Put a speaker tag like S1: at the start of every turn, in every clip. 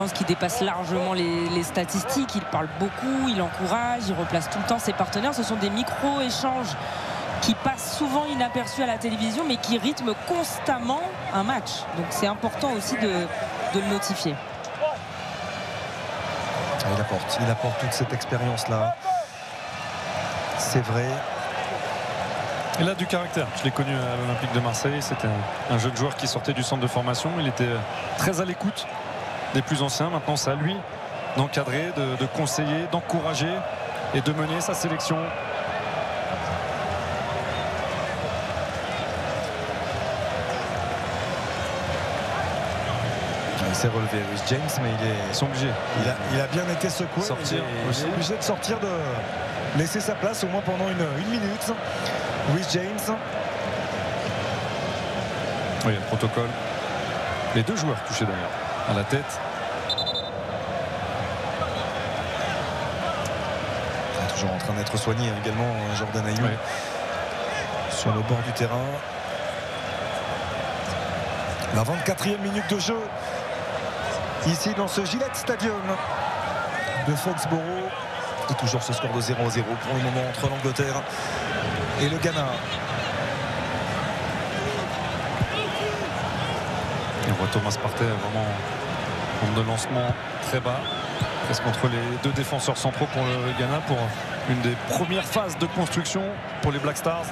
S1: qui dépasse largement les statistiques. Il parle beaucoup, il encourage, il replace tout le temps ses partenaires. Ce sont des micro-échanges qui passent souvent inaperçus à la télévision, mais qui rythment constamment un match. Donc c'est important aussi de le notifier.
S2: Il apporte toute cette expérience-là. C'est vrai.
S3: Il a du caractère. Je l'ai connu à l'Olympique de Marseille. C'était un jeune joueur qui sortait du centre de formation. Il était très à l'écoute des plus anciens. Maintenant, c'est à lui d'encadrer, de conseiller, d'encourager et de mener sa sélection.
S2: Il s'est relevé, Rhys James, mais
S3: ils sont obligés.
S2: Il a bien été secoué.
S3: Il
S2: est obligé de sortir, de laisser sa place au moins pendant une minute. Rhys James.
S3: Oui, le protocole. Les deux joueurs touchés d'ailleurs à la tête.
S2: Toujours en train d'être soigné également, Jordan Ayew.
S3: Oui.
S2: Sur le bord du terrain. La 24e minute de jeu. Ici dans ce Gillette Stadium de Foxborough. Et toujours ce score de 0-0 pour le moment entre l'Angleterre et le Ghana.
S3: Et on voit Thomas Partey vraiment en de lancement très bas, presque entre les deux défenseurs centraux pour le Ghana, pour une des premières phases de construction pour les Black Stars.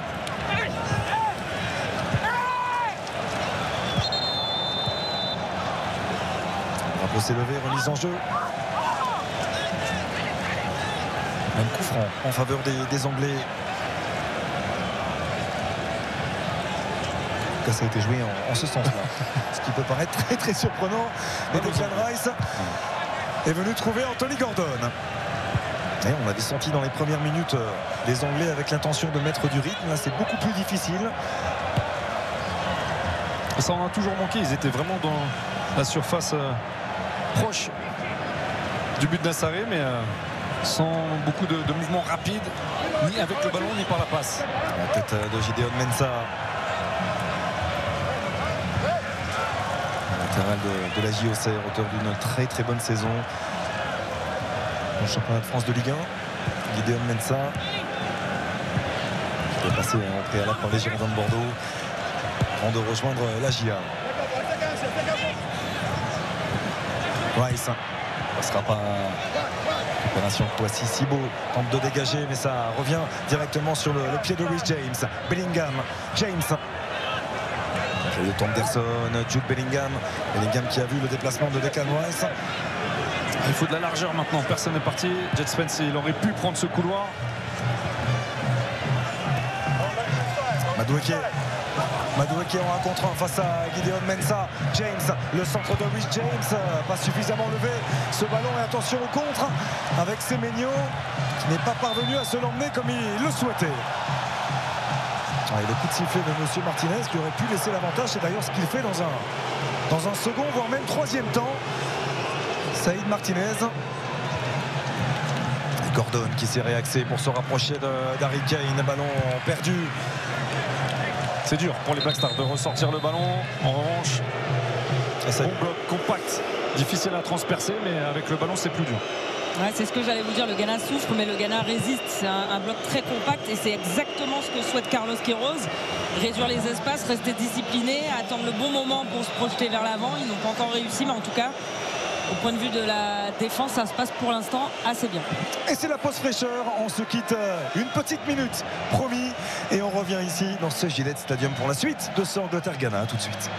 S2: Drapeau s'est levé, remise en jeu. Un coup franc en faveur des Anglais. Ça a été joué en ce sens-là. Ce qui peut paraître très très surprenant. Et Declan Rice est venu trouver Anthony Gordon. Et on avait senti dans les premières minutes les Anglais avec l'intention de mettre du rythme. Là, c'est beaucoup plus difficile.
S3: Ça en a toujours manqué. Ils étaient vraiment dans la surface proche du but d'Assaré, mais sans beaucoup de mouvements rapides, ni avec le ballon, ni par la passe.
S2: La tête de Gideon Mensah. Latéral de la JOC, auteur d'une très très bonne saison au championnat de France de Ligue 1. Gideon Mensah, qui est passé en préalable par les Girondins de Bordeaux avant de rejoindre la GIA. Rice, ça ne sera pas opération Kouassi Sibo, tente de dégager, mais ça revient directement sur le pied de Rhys James. Bellingham, James. Le temps d'Anderson, Jude Bellingham. Bellingham qui a vu le déplacement de Declan Rice.
S3: Il faut de la largeur maintenant, personne n'est parti. Jet Spence, il aurait pu prendre ce couloir.
S2: Madueke en 1 contre 1 face à Gideon Mensah. James, le centre de Rhys James, pas suffisamment levé ce ballon, et attention au contre avec Semenyo qui n'est pas parvenu à se l'emmener comme il le souhaitait. Et le coup de sifflet de M. Martinez qui aurait pu laisser l'avantage, c'est d'ailleurs ce qu'il fait dans un second voire même 3e temps. Saïd Martinez. Et Gordon qui s'est réaxé pour se rapprocher d'Harry Kane. Ballon perdu.
S3: C'est dur pour les Black Stars de ressortir le ballon. En revanche, bon bloc compact, difficile à transpercer, mais avec le ballon c'est plus dur.
S1: Ouais, c'est ce que j'allais vous dire, le Ghana souffre mais le Ghana résiste. C'est un bloc très compact et c'est exactement ce que souhaite Carlos Queiroz. Réduire les espaces, rester discipliné, attendre le bon moment pour se projeter vers l'avant. Ils n'ont pas encore réussi, mais en tout cas au point de vue de la défense, ça se passe pour l'instant assez bien.
S2: Et c'est la pause fraîcheur, on se quitte une petite minute, promis, et on revient ici dans ce Gillette Stadium pour la suite de ce Angleterre-Ghana. Tout de suite.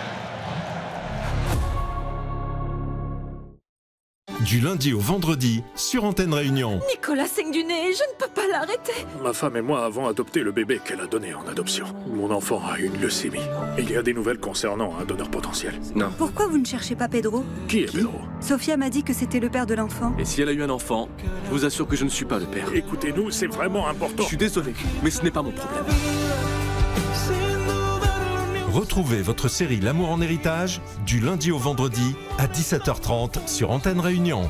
S4: Du lundi au vendredi sur Antenne Réunion.
S5: Nicolas saigne du nez, je ne peux pas l'arrêter.
S6: Ma femme et moi avons adopté le bébé qu'elle a donné en adoption. Mon enfant a une leucémie. Il y a des nouvelles concernant un donneur potentiel.
S7: Non.
S5: Pourquoi vous ne cherchez pas Pedro?
S6: Qui est Pedro?
S5: Sophia m'a dit que c'était le père de l'enfant.
S7: Et si elle a eu un enfant, je vous assure que je ne suis pas le père.
S6: Écoutez-nous, c'est vraiment important.
S7: Je suis désolé, mais ce n'est pas mon problème.
S4: Retrouvez votre série L'amour en héritage du lundi au vendredi à 17h30 sur Antenne Réunion.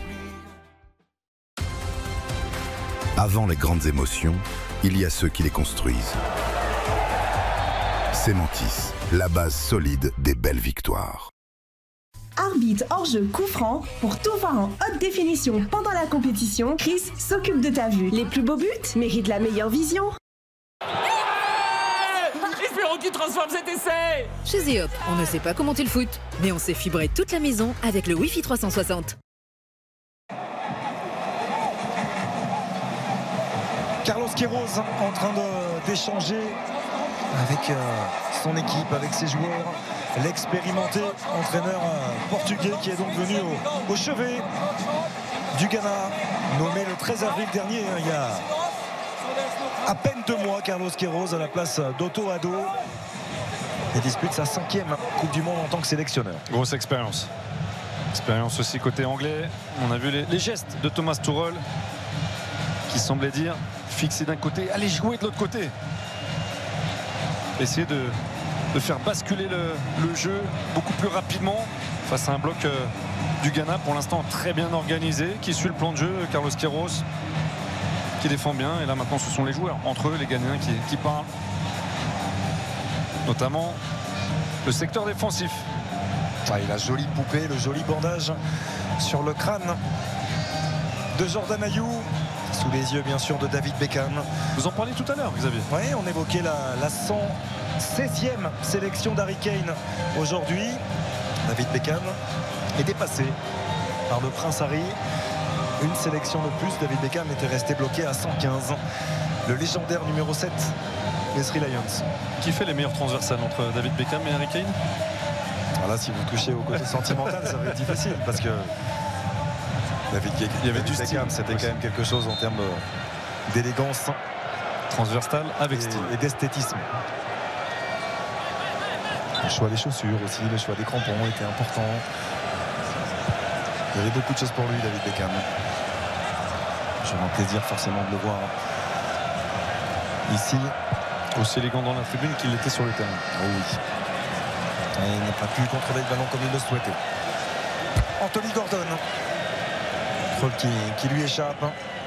S8: Avant les grandes émotions, il y a ceux qui les construisent. Cementis, la base solide des belles victoires.
S9: Arbitre hors-jeu coup franc, pour tout voir en haute définition pendant la compétition, Chris s'occupe de ta vue. Les plus beaux buts méritent la meilleure vision.
S10: Espérons qu'il transforme cet essai.
S11: Chez Zeop, on ne sait pas comment tu le foot, mais on sait fibrer toute la maison avec le Wi-Fi 360.
S2: Carlos Queiroz en train d'échanger avec son équipe, avec ses joueurs. L'expérimenté entraîneur portugais qui est donc venu au chevet du Ghana, nommé le 13 avril dernier, il y a à peine 2 mois. Carlos Queiroz à la place d'Otto Addo et dispute sa 5e Coupe du Monde en tant que sélectionneur.
S3: Grosse expérience. Expérience aussi côté anglais. On a vu les gestes de Thomas Tuchel qui semblait dire fixer d'un côté, aller jouer de l'autre côté. Essayer de faire basculer le jeu beaucoup plus rapidement face à un bloc du Ghana pour l'instant très bien organisé, qui suit le plan de jeu. Carlos Queiroz qui défend bien, et là maintenant ce sont les joueurs entre eux, les Ghanéens qui parlent, notamment le secteur défensif.
S2: Et la jolie poupée, le joli bandage sur le crâne de Jordan Ayew, sous les yeux bien sûr de David Beckham.
S3: Vous en parliez tout à l'heure, Xavier.
S2: Oui, on évoquait la 116e sélection d'Harry Kane aujourd'hui. David Beckham est dépassé par le prince Harry. Une sélection de plus, David Beckham était resté bloqué à 115. Le légendaire numéro 7 des Three Lions.
S3: Qui fait les meilleurs transversales entre David Beckham et Harry Kane?
S2: Voilà, si vous touchez au côté sentimental, ça va être difficile parce que David Beckham, c'était quand même quelque chose en termes d'élégance
S3: transversale avec style
S2: et d'esthétisme. Le choix des chaussures aussi, le choix des crampons était important. Il y avait beaucoup de choses pour lui, David Beckham. J'aurai un plaisir forcément de le voir ici.
S3: Aussi élégant dans la tribune qu'il était sur le terrain.
S2: Oh oui. Et il n'a pas pu contrôler le ballon comme il le souhaitait. Anthony Gordon. Qui lui échappe.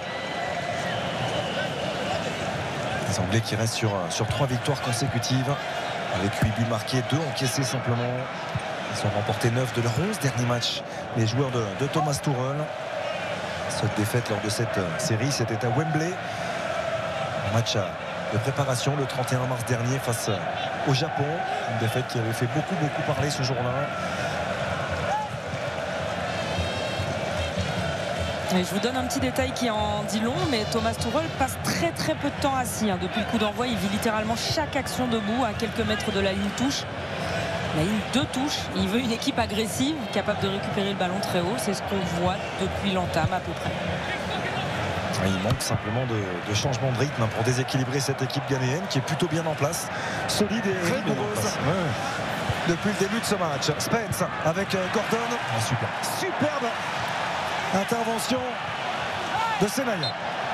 S2: Les Anglais qui restent sur 3 victoires consécutives, avec 8 buts marqués, 2 encaissés simplement. Ils ont remporté 9 de leurs 11 derniers matchs, les joueurs de Thomas Tuchel. Seule défaite lors de cette série, c'était à Wembley. Un match de préparation le 31 mars dernier face au Japon. Une défaite qui avait fait beaucoup parler ce jour-là.
S1: Et je vous donne un petit détail qui en dit long, mais Thomas Tuchel passe très peu de temps assis. Depuis le coup d'envoi, il vit littéralement chaque action debout à quelques mètres de la ligne touche. La ligne de touche. Il veut une équipe agressive, capable de récupérer le ballon très haut. C'est ce qu'on voit depuis l'entame à peu près.
S2: Il manque simplement de changement de rythme pour déséquilibrer cette équipe ghanéenne qui est plutôt bien en place, solide et rigoureuse depuis le début de ce match. Spence avec Gordon. Superbe intervention de Senaya.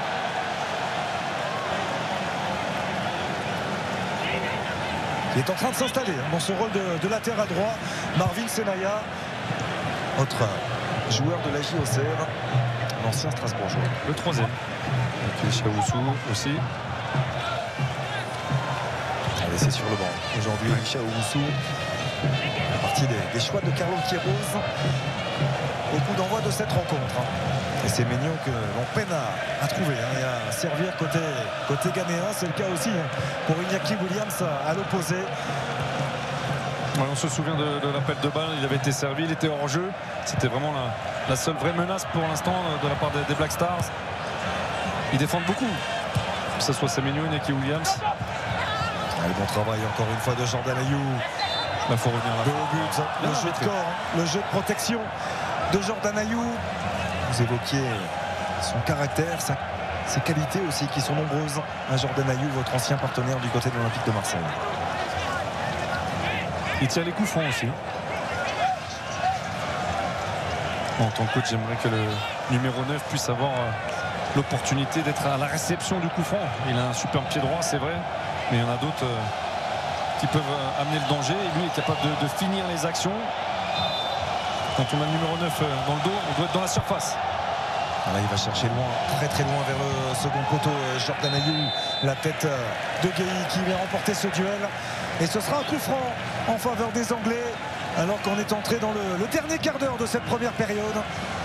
S2: Qui est en train de s'installer dans son rôle de latéral droit. Marvin Senaya, autre joueur de la JOCR, l'ancien Strasbourgeois.
S3: Le 3e. Chaoussou aussi.
S2: Allez, c'est sur le banc. Aujourd'hui, Chaoussou, à partie des choix de Carlos Queiroz au coup d'envoi de cette rencontre. Et c'est Maignan que l'on peine à trouver et à servir côté ghanéen. C'est le cas aussi pour Iñaki Williams à l'opposé.
S3: Ouais, on se souvient de l'appel de balle, il avait été servi, il était hors jeu. C'était vraiment la seule vraie menace pour l'instant de la part des Black Stars. Ils défendent beaucoup, que ce soit Semenyo, Iñaki Williams.
S2: Allez, bon travail encore une fois de Jordan Ayew.
S3: Il faut revenir là.
S2: De haut but, le jeu de corps, le jeu de protection de Jordan Ayew. Vous évoquiez son caractère, ses qualités aussi qui sont nombreuses. Jordan Ayew, votre ancien partenaire du côté de l'Olympique de Marseille.
S3: Il tient les coups francs aussi. En tant que coach, j'aimerais que le numéro 9 puisse avoir l'opportunité d'être à la réception du coup franc. Il a un super pied droit, c'est vrai, mais il y en a d'autres qui peuvent amener le danger, et lui est capable de finir les actions. Quand on a le numéro 9 dans le dos, on doit être dans la surface.
S2: Là, il va chercher loin, très loin vers le second poteau. Jordan Ayew, la tête de Gueye qui vient remporter ce duel. Et ce sera un coup franc en faveur des Anglais alors qu'on est entré dans le dernier quart d'heure de cette première période.